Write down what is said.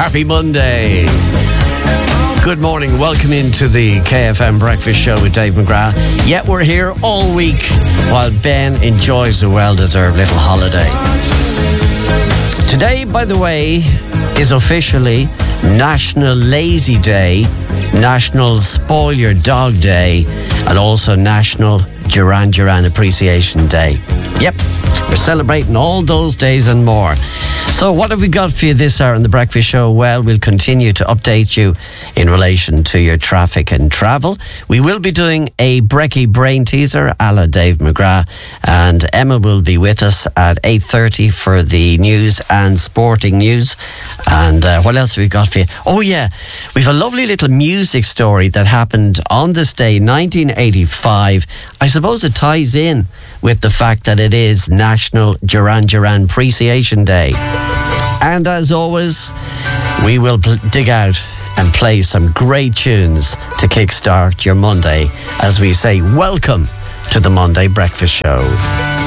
Happy Monday. Good morning. Welcome into the KFM Breakfast Show with Dave McGrath. Yet we're here all week while Ben enjoys a well-deserved little holiday. Today, by the way, is officially National Lazy Day, National Spoil Your Dog Day, and also National Duran Duran Appreciation Day. Yep, we're celebrating all those days and more. So what have we got for you this hour on the Breakfast Show? Well, we'll continue to update you in relation to your traffic and travel. We will be doing a Brekkie Brain Teaser a la Dave McGrath, and Emma will be with us at 8:30 for the news and sporting news. And what else have we got for you? Oh yeah, we've a lovely little music story that happened on this day, 1985. I suppose it ties in with the fact that it is National Duran Duran Appreciation Day. And as always, we will dig out and play some great tunes to kickstart your Monday as we say welcome to the Monday Breakfast Show.